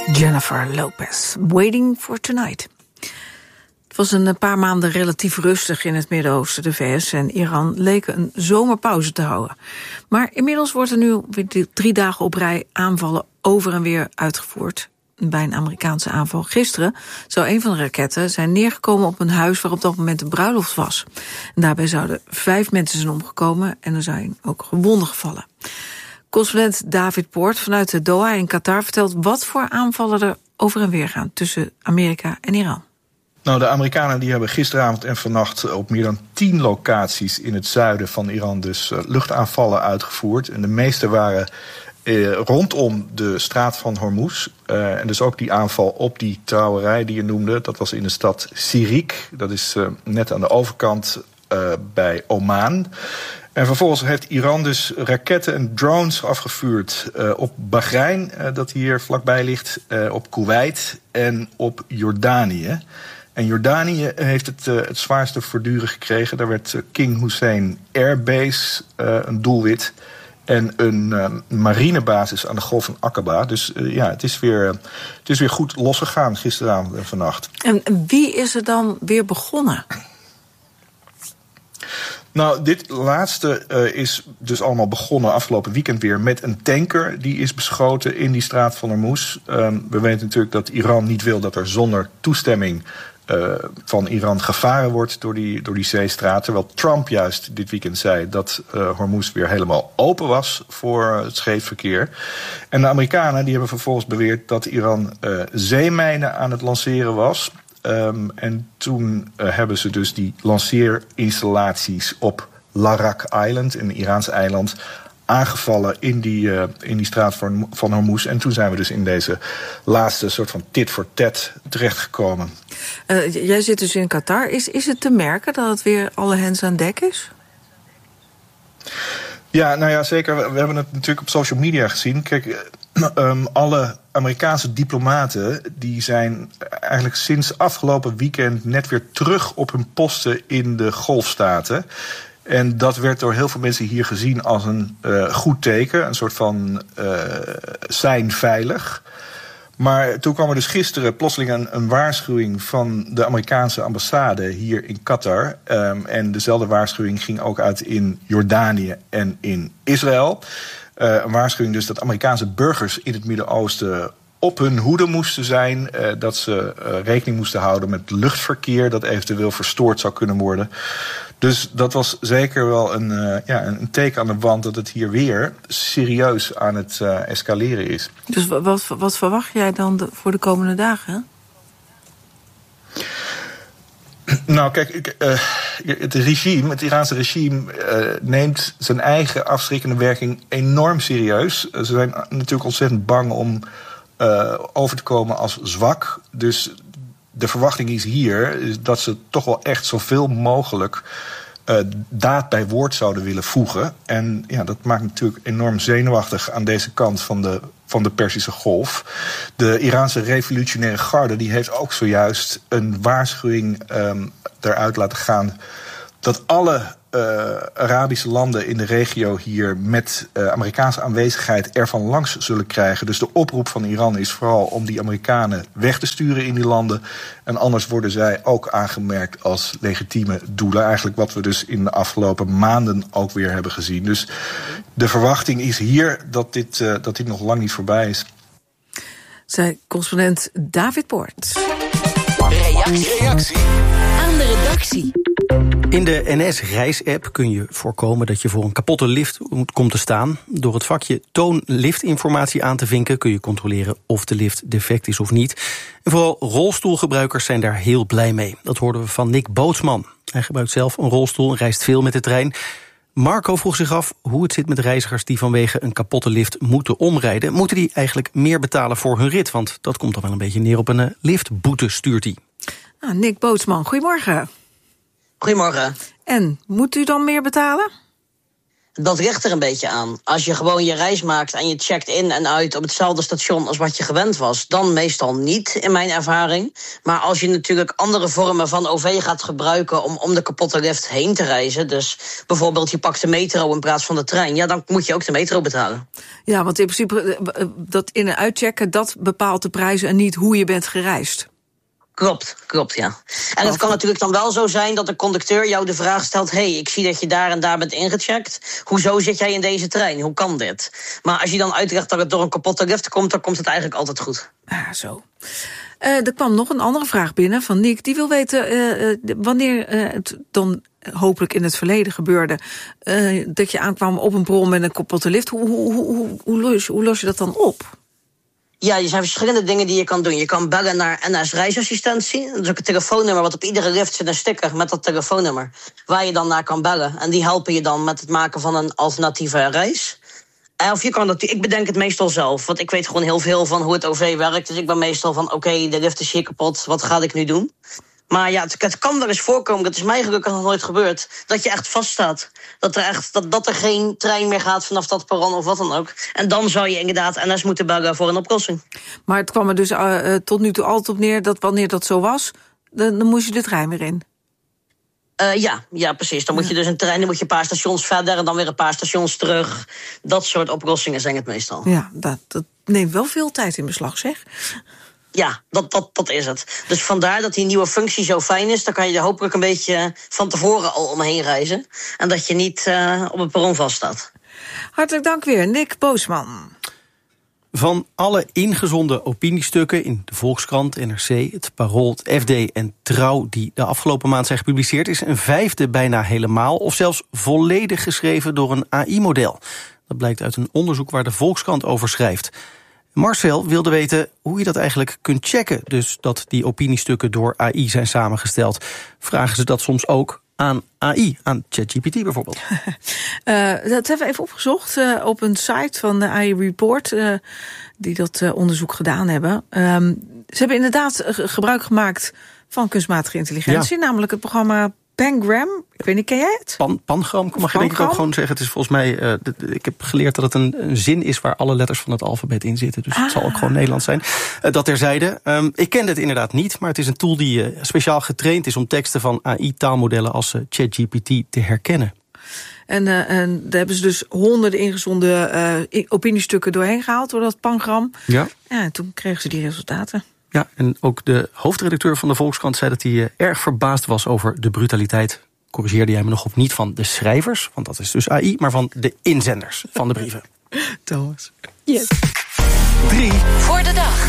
Jennifer Lopez, Waiting for Tonight. Het was een paar maanden relatief rustig in het Midden-Oosten. De VS en Iran leken een zomerpauze te houden. Maar inmiddels wordt er nu weer 3 dagen op rij aanvallen over en weer uitgevoerd. Bij een Amerikaanse aanval gisteren zou een van de raketten zijn neergekomen op een huis waar op dat moment een bruiloft was. En daarbij zouden 5 mensen zijn omgekomen en er zijn ook gewonden gevallen. Correspondent David Poort vanuit de Doha in Qatar vertelt wat voor aanvallen er over en weer gaan tussen Amerika en Iran. Nou, de Amerikanen die hebben gisteravond en vannacht op meer dan 10 locaties in het zuiden van Iran dus luchtaanvallen uitgevoerd. En de meeste waren rondom de straat van Hormuz. En dus ook die aanval op die trouwerij die je noemde. Dat was in de stad Sirik. Dat is net aan de overkant bij Oman. En vervolgens heeft Iran dus raketten en drones afgevuurd op Bahrein, dat hier vlakbij ligt, op Kuwait en op Jordanië. En Jordanië heeft het zwaarste verduren gekregen. Daar werd King Hussein Airbase een doelwit en een marinebasis aan de Golf van Aqaba. Dus het is weer goed losgegaan gisteravond en vannacht. En wie is er dan weer begonnen? Nou, dit laatste is dus allemaal begonnen afgelopen weekend weer met een tanker. Die is beschoten in die straat van Hormuz. We weten natuurlijk dat Iran niet wil dat er zonder toestemming van Iran gevaren wordt door die zeestraat. Terwijl Trump juist dit weekend zei dat Hormuz weer helemaal open was voor het scheepsverkeer. En de Amerikanen die hebben vervolgens beweerd dat Iran zeemijnen aan het lanceren was. En toen hebben ze dus die lanceerinstallaties op Larak Island, een Iraans eiland, aangevallen in die straat van Hormuz. En toen zijn we dus in deze laatste soort van tit voor tat terechtgekomen. Jij zit dus in Qatar. Is het te merken dat het weer alle hens aan dek is? Ja, nou ja, zeker. We hebben het natuurlijk op social media gezien. Kijk, alle Amerikaanse diplomaten die zijn eigenlijk sinds afgelopen weekend net weer terug op hun posten in de Golfstaten. En dat werd door heel veel mensen hier gezien als een goed teken, een soort van zijn veilig. Maar toen kwam er dus gisteren plotseling een waarschuwing van de Amerikaanse ambassade hier in Qatar. En dezelfde waarschuwing ging ook uit in Jordanië en in Israël. Een waarschuwing dus dat Amerikaanse burgers in het Midden-Oosten op hun hoede moesten zijn. Dat ze rekening moesten houden met luchtverkeer dat eventueel verstoord zou kunnen worden. Dus dat was zeker wel een teken aan de wand dat het hier weer serieus aan het escaleren is. Dus wat verwacht jij dan voor de komende dagen? Nou, kijk, het Iraanse regime neemt zijn eigen afschrikkende werking enorm serieus. Ze zijn natuurlijk ontzettend bang om over te komen als zwak. Dus de verwachting is hier dat ze toch wel echt zoveel mogelijk daad bij woord zouden willen voegen. En ja, dat maakt natuurlijk enorm zenuwachtig aan deze kant van de Perzische Golf. De Iraanse revolutionaire garde die heeft ook zojuist een waarschuwing eruit laten gaan dat alle Arabische landen in de regio hier met Amerikaanse aanwezigheid ervan langs zullen krijgen. Dus de oproep van Iran is vooral om die Amerikanen weg te sturen in die landen. En anders worden zij ook aangemerkt als legitieme doelen. Eigenlijk wat we dus in de afgelopen maanden ook weer hebben gezien. Dus de verwachting is hier dat dit nog lang niet voorbij is. Zei correspondent David Poort. Reactie aan de redactie. In de NS-reis-app kun je voorkomen dat je voor een kapotte lift komt te staan. Door het vakje toon liftinformatie aan te vinken kun je controleren of de lift defect is of niet. En vooral rolstoelgebruikers zijn daar heel blij mee. Dat hoorden we van Nick Bootsman. Hij gebruikt zelf een rolstoel en reist veel met de trein. Marco vroeg zich af hoe het zit met reizigers die vanwege een kapotte lift moeten omrijden. Moeten die eigenlijk meer betalen voor hun rit? Want dat komt dan wel een beetje neer op een liftboete, stuurt hij. Nick Bootsman, goedemorgen. Goedemorgen. En, moet u dan meer betalen? Dat ligt er een beetje aan. Als je gewoon je reis maakt en je checkt in en uit op hetzelfde station als wat je gewend was, dan meestal niet, in mijn ervaring. Maar als je natuurlijk andere vormen van OV gaat gebruiken om de kapotte lift heen te reizen, dus bijvoorbeeld je pakt de metro in plaats van de trein, ja, dan moet je ook de metro betalen. Ja, want in principe dat in- en uitchecken, dat bepaalt de prijzen en niet hoe je bent gereisd. Klopt, ja. En het kan natuurlijk dan wel zo zijn dat de conducteur jou de vraag stelt, hey, ik zie dat je daar en daar bent ingecheckt. Hoezo zit jij in deze trein? Hoe kan dit? Maar als je dan uitlegt dat het door een kapotte lift komt, dan komt het eigenlijk altijd goed. Ah, zo. Er kwam nog een andere vraag binnen van Nick. Die wil weten wanneer het dan hopelijk in het verleden gebeurde, dat je aankwam op een bron met een kapotte lift. Hoe los je dat dan op? Ja, er zijn verschillende dingen die je kan doen. Je kan bellen naar NS Reisassistentie. Dat is ook een telefoonnummer, wat op iedere lift zit een sticker met dat telefoonnummer, waar je dan naar kan bellen. En die helpen je dan met het maken van een alternatieve reis. Of je kan dat, ik bedenk het meestal zelf, want ik weet gewoon heel veel van hoe het OV werkt. Dus ik ben meestal van, oké, de lift is hier kapot, wat ga ik nu doen? Maar ja, het kan wel eens voorkomen, dat is mij gelukkig nog nooit gebeurd, dat je echt vaststaat. Dat er geen trein meer gaat vanaf dat perron of wat dan ook. En dan zou je inderdaad NS moeten bellen voor een oplossing. Maar het kwam er dus tot nu toe altijd op neer dat wanneer dat zo was, dan moest je de trein weer in. Ja, precies. Dan moet je dus een trein, dan moet je een paar stations verder en dan weer een paar stations terug. Dat soort oplossingen zijn het meestal. Ja, dat neemt wel veel tijd in beslag, zeg. Ja, dat is het. Dus vandaar dat die nieuwe functie zo fijn is. Dan kan je er hopelijk een beetje van tevoren al omheen reizen. En dat je niet op het perron vaststaat. Hartelijk dank weer, Nick Boosman. Van alle ingezonden opiniestukken in de Volkskrant, NRC, het Parool, het FD en Trouw die de afgelopen maand zijn gepubliceerd, is een vijfde bijna helemaal of zelfs volledig geschreven door een AI-model. Dat blijkt uit een onderzoek waar de Volkskrant over schrijft. Marcel wilde weten hoe je dat eigenlijk kunt checken, dus dat die opiniestukken door AI zijn samengesteld. Vragen ze dat soms ook aan AI, aan ChatGPT bijvoorbeeld? Dat hebben we even opgezocht op een site van de AI Report, die dat onderzoek gedaan hebben. Ze hebben inderdaad gebruik gemaakt van kunstmatige intelligentie, namelijk het programma Pangram. Ik weet niet, ken jij het? Pangram, mag je denk ik ook gewoon zeggen. Het is volgens mij, ik heb geleerd dat het een zin is waar alle letters van het alfabet in zitten. Dus het zal ook gewoon Nederlands zijn. Dat terzijde. Ik ken het inderdaad niet, maar het is een tool die speciaal getraind is om teksten van AI-taalmodellen als ChatGPT te herkennen. En daar hebben ze dus honderden ingezonden opiniestukken doorheen gehaald door dat Pangram. Ja, en toen kregen ze die resultaten. Ja, en ook de hoofdredacteur van de Volkskrant zei dat hij erg verbaasd was over de brutaliteit. Corrigeerde jij me nog op, niet van de schrijvers, want dat is dus AI, maar van de inzenders van de brieven. Thomas. Yes. 3 voor de dag.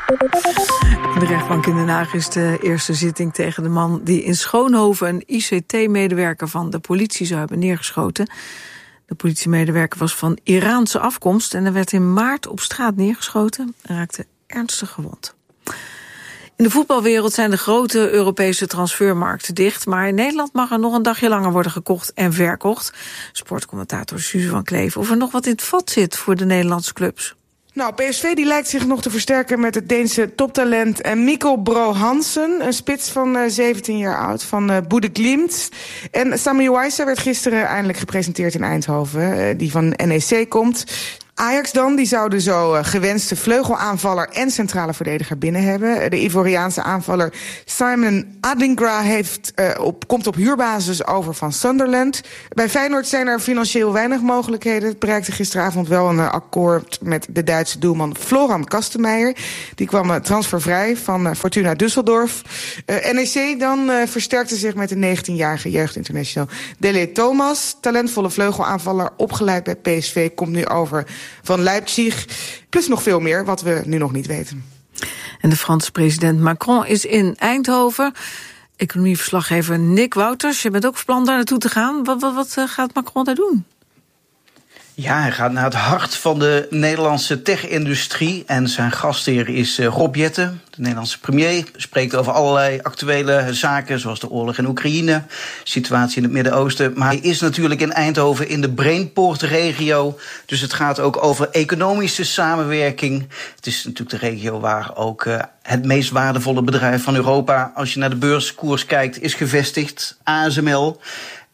De rechtbank in Den Haag is de eerste zitting tegen de man die in Schoonhoven een ICT-medewerker van de politie zou hebben neergeschoten. De politiemedewerker was van Iraanse afkomst en er werd in maart op straat neergeschoten en raakte ernstig gewond. In de voetbalwereld zijn de grote Europese transfermarkten dicht, maar in Nederland mag er nog een dagje langer worden gekocht en verkocht. Sportcommentator Suze van Kleef, of er nog wat in het vat zit voor de Nederlandse clubs. Nou, PSV die lijkt zich nog te versterken met het Deense toptalent Mikkel Bro Hansen. Een spits van 17 jaar oud, van Bode Glimt. En Sami Wijsa werd gisteren eindelijk gepresenteerd in Eindhoven, die van NEC komt. Ajax dan, die zou de zo gewenste vleugelaanvaller en centrale verdediger binnen hebben. De Ivoriaanse aanvaller Simon Adingra komt op huurbasis over van Sunderland. Bij Feyenoord zijn er financieel weinig mogelijkheden. Het bereikte gisteravond wel een akkoord met de Duitse doelman Florian Kastenmeijer. Die kwam transfervrij van Fortuna Düsseldorf. NEC dan versterkte zich met de 19-jarige jeugdinternational Dele Thomas. Talentvolle vleugelaanvaller, opgeleid bij PSV, komt nu over van Leipzig. Plus nog veel meer, wat we nu nog niet weten. En de Franse president Macron is in Eindhoven. Economieverslaggever Nick Wouters, je bent ook van plan daar naartoe te gaan. Wat gaat Macron daar doen? Ja, hij gaat naar het hart van de Nederlandse tech-industrie. En zijn gastheer is Rob Jetten, de Nederlandse premier. Spreekt over allerlei actuele zaken, zoals de oorlog in Oekraïne, situatie in het Midden-Oosten. Maar hij is natuurlijk in Eindhoven in de Brainport-regio. Dus het gaat ook over economische samenwerking. Het is natuurlijk de regio waar ook het meest waardevolle bedrijf van Europa, als je naar de beurskoers kijkt, is gevestigd, ASML.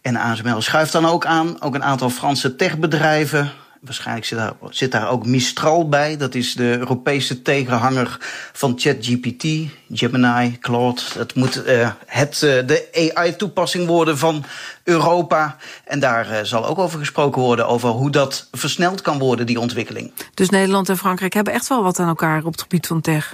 En ASML schuift dan ook aan. Ook een aantal Franse techbedrijven. Waarschijnlijk zit daar ook Mistral bij. Dat is de Europese tegenhanger van ChatGPT, Gemini, Claude. Dat moet de AI-toepassing worden van Europa. En daar zal ook over gesproken worden, over hoe dat versneld kan worden, die ontwikkeling. Dus Nederland en Frankrijk hebben echt wel wat aan elkaar op het gebied van tech.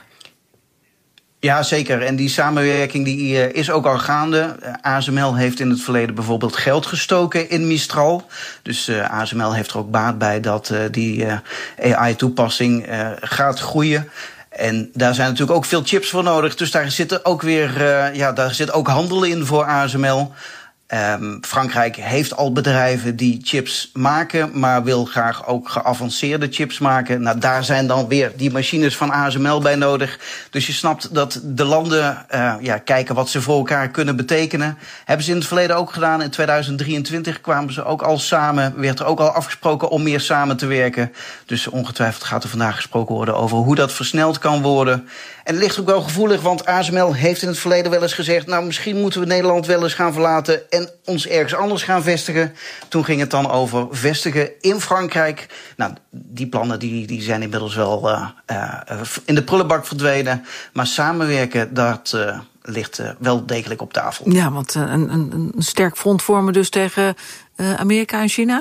Ja, zeker. En die samenwerking die is ook al gaande. ASML heeft in het verleden bijvoorbeeld geld gestoken in Mistral. Dus ASML heeft er ook baat bij dat die AI-toepassing gaat groeien. En daar zijn natuurlijk ook veel chips voor nodig. Dus daar zit ook daar zit ook handel in voor ASML. Frankrijk heeft al bedrijven die chips maken, maar wil graag ook geavanceerde chips maken. Nou, daar zijn dan weer die machines van ASML bij nodig. Dus je snapt dat de landen kijken wat ze voor elkaar kunnen betekenen. Hebben ze in het verleden ook gedaan. In 2023 kwamen ze ook al samen. Werd er ook al afgesproken om meer samen te werken. Dus ongetwijfeld gaat er vandaag gesproken worden over hoe dat versneld kan worden. En het ligt ook wel gevoelig, want ASML heeft in het verleden wel eens gezegd, nou, misschien moeten we Nederland wel eens gaan verlaten en ons ergens anders gaan vestigen. Toen ging het dan over vestigen in Frankrijk. Nou, die plannen die zijn inmiddels wel in de prullenbak verdwenen. Maar samenwerken, dat ligt wel degelijk op tafel. Ja, want een sterk front vormen dus tegen Amerika en China?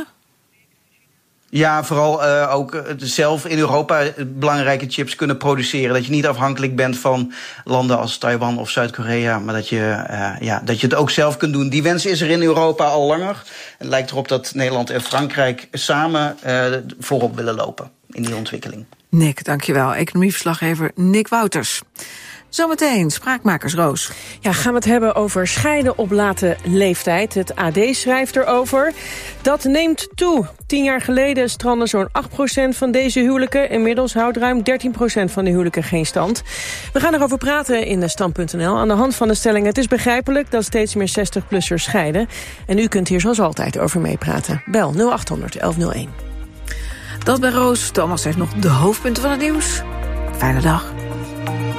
Ja, vooral ook zelf in Europa belangrijke chips kunnen produceren. Dat je niet afhankelijk bent van landen als Taiwan of Zuid-Korea, maar dat je het ook zelf kunt doen. Die wens is er in Europa al langer. Het lijkt erop dat Nederland en Frankrijk samen voorop willen lopen in die ontwikkeling. Nick, dankjewel. Economieverslaggever Nick Wouters. Zometeen, Spraakmakers Roos. Ja, gaan we het hebben over scheiden op late leeftijd. Het AD schrijft erover. Dat neemt toe. 10 jaar geleden strandde zo'n 8% van deze huwelijken. Inmiddels houdt ruim 13% van de huwelijken geen stand. We gaan erover praten in de Stand.nl. Aan de hand van de stelling: het is begrijpelijk dat steeds meer 60-plussers scheiden. En u kunt hier zoals altijd over meepraten. Bel 0800 1101. Dat bij Roos. Thomas heeft nog de hoofdpunten van het nieuws. Fijne dag.